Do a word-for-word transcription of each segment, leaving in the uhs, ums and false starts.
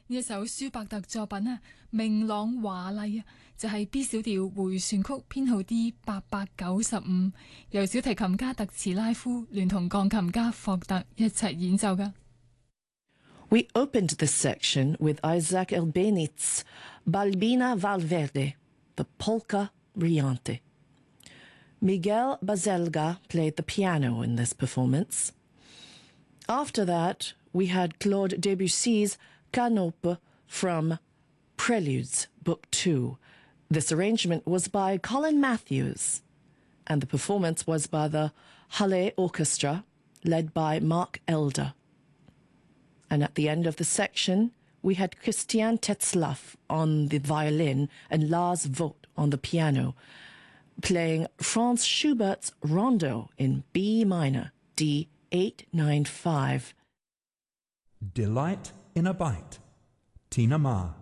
呢一首舒伯特作品啊，明朗華麗啊，就係 B 小調回旋曲編號 D 八百九十五，由小提琴家特茨拉夫聯同鋼琴家霍特一齊演奏㗎。 We opened this section with Isaac Albeniz, Balbina Valverde, the Polka Riante. Miguel Baselga played the piano in this performance. After that, we had Claude Debussy's Canope from Preludes, Book two. This arrangement was by Colin Matthews, and the performance was by the Halle Orchestra, led by Mark Elder. And at the end of the section, we had Christian Tetzlaff on the violin and Lars Vogt on the piano, playing Franz Schubert's Rondo in B minor, D eight nine five. Delight in a Bite, Tina Ma.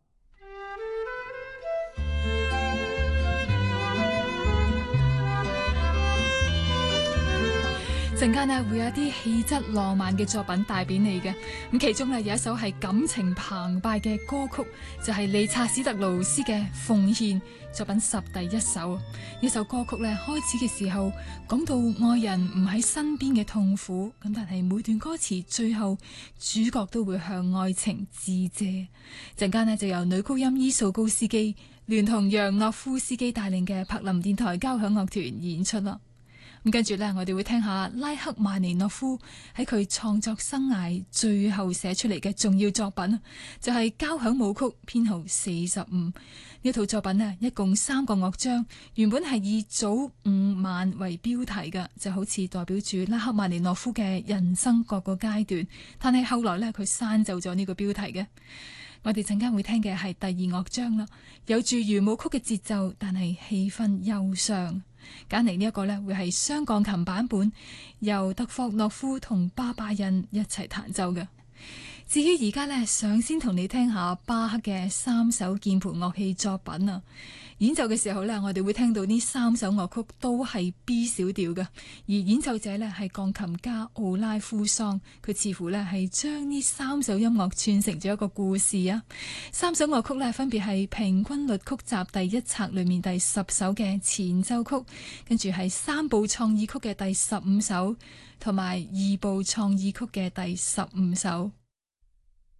陣間呢會有一啲氣質浪漫嘅作品帶俾你嘅，咁其中呢有一首係感情澎湃嘅歌曲，就係、是、理查史特勞斯嘅《奉獻》作品十第一首。呢首歌曲呢開始嘅時候講到愛人唔喺身邊嘅痛苦，咁但係每段歌詞最後主角都會向愛情致謝。陣間呢就由女高音伊素高斯基聯同楊諾夫斯基帶領嘅柏林電台交響樂團演出啦。咁跟住呢，我哋會聽下拉克曼尼諾夫喺佢創作生涯最後寫出嚟嘅重要作品，就係、是、交響舞曲編號四十五。呢套作品呢，一共三個樂章，原本係以早午晚為標題嘅，就好似代表住拉克曼尼諾夫嘅人生各個階段。但係後來呢，佢刪走咗呢個標題嘅。我哋陣間會聽嘅係第二樂章啦，有住圓舞曲嘅節奏，但係氣氛憂傷。揀嚟呢一個呢，會係雙鋼琴版本，由德霍諾夫同巴巴恩一齊彈奏嘅。至於而家呢，想先同你聽下巴赫嘅三首鍵盤樂器作品啊。演奏嘅時候呢，我哋會聽到呢三首樂曲都係 B 小調嘅，而演奏者呢係鋼琴家奧拉夫桑，佢似乎呢係將呢三首音樂串成咗一個故事啊。三首樂曲呢分別係平均律曲集第一冊裏面第十首嘅前奏曲，跟住係三部創意曲嘅第十五首，同埋二部創意曲嘅第十五首。